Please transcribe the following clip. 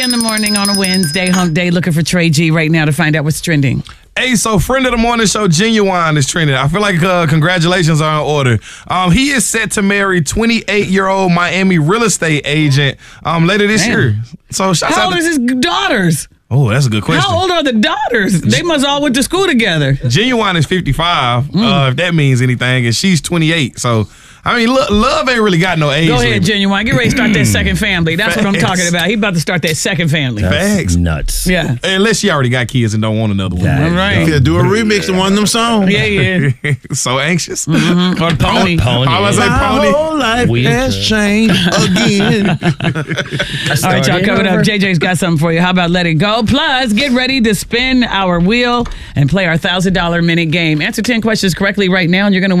In the morning on a Wednesday, hump day, looking for Trey G right now to find out what's trending. Hey, so friend of the morning show, Genuine, is trending. I feel like congratulations are in order. He is set to marry 28-year-old Miami real estate agent later this year. So shouts How out old is his daughters? Oh, that's a good question. How old are the daughters? They must all went to school together. Genuine is 55, if that means anything, and she's 28. So, I mean, love ain't really got no age. Go ahead, limit. Genuine. Get ready to start that second family. That's what I'm Facts. talking about. He about to start that second family. Facts. Nuts. Yeah. Unless she already got kids and don't want another one. All right. Yeah, do a remix of one of them songs. Yeah. So anxious. Or pony. I was like My pony. whole life Winter. has changed again. All right, y'all, coming up, JJ's got something for you. How about Let It Go? Plus, get ready to spin our wheel and play our $1,000 minute game. Answer 10 questions correctly right now, and you're going to win